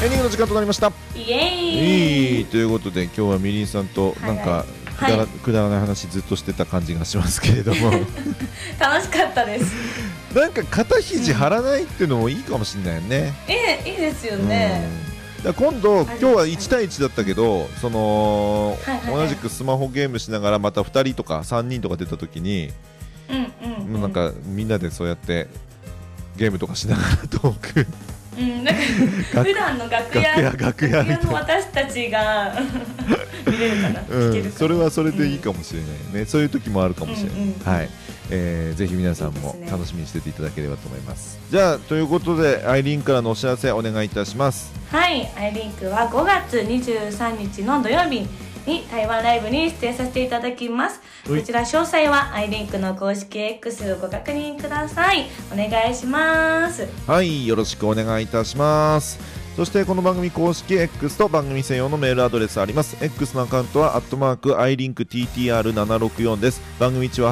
エンディングの時間となりました。 イエーイということで今日はみりんさんとなんかくだらない話ずっとしてた感じがしますけれども楽しかったです。 なんか肩肘張らないっていうのもいいかもしれないよね。 いいですよね。 だから今度今日は1対1だったけど、その同じくスマホゲームしながらまた2人とか3人とか出た時に、なんかみんなでそうやってゲームとかしながらトークなんか普段の楽屋の私たちが見れるかな、聞けるかな。 それはそれでいいかもしれないね。そういう時もあるかもしれない。はい、ぜひ皆さんも楽しみにしてていただければと思います。じゃあということでアイリンクからのお知らせお願いいたします。 はい、アイリンクは5月23日の土曜日に台湾ライブに出演させていただきます。こちら詳細はアイリンクの公式 X をご確認ください。お願いします。 はい、よろしくお願いいたします。そしてこの番組公式 X と番組専用のメールアドレスあります。 X のアカウントは@ilinktr764 です。番組中は